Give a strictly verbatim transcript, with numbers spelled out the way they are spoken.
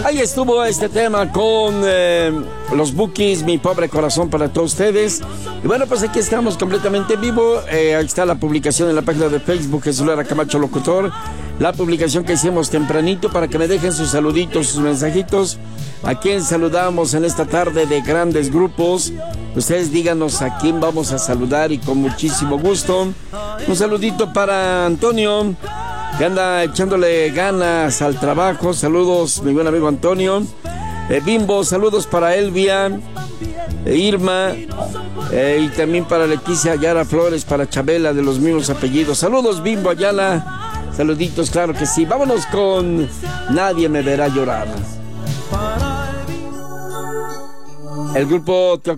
Ahí estuvo este tema con eh, los Bukis, Mi Pobre Corazón, para todos ustedes. Y bueno, pues aquí estamos completamente en vivo. Eh, ahí está la publicación en la página de Facebook, Jesús Lara Camacho Locutor. La publicación que hicimos tempranito para que me dejen sus saluditos, sus mensajitos. ¿A quién saludamos en esta tarde de grandes grupos? Ustedes díganos a quién vamos a saludar y con muchísimo gusto. Un saludito para Antonio, que anda echándole ganas al trabajo. Saludos, mi buen amigo Antonio. Eh, Bimbo, saludos para Elvia, eh, Irma, eh, y también para Leticia Ayala Flores, para Chabela, de los mismos apellidos. Saludos, Bimbo Ayala. Saluditos, claro que sí. Vámonos con Nadie me verá llorar. El grupo